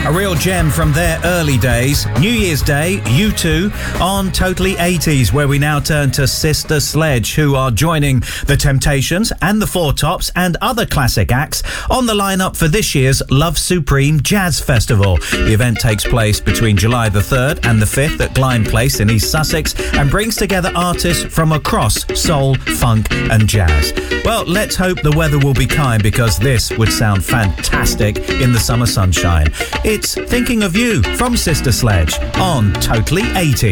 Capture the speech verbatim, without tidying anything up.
A real gem from their early days. New Year's Day, U two on Totally eighties, where we now turn to Sister Sledge, who are joining The Temptations and the Four Tops and other classic acts on the lineup for this year's Love Supreme Jazz Festival. The event takes place between July the third and the fifth at Glyn Place in East Sussex and brings together artists from across soul, funk and jazz. Well, let's hope the weather will be kind, because this would sound fantastic in the summer sunshine. It's Thinking of You from Sister Sledge on Totally eighty.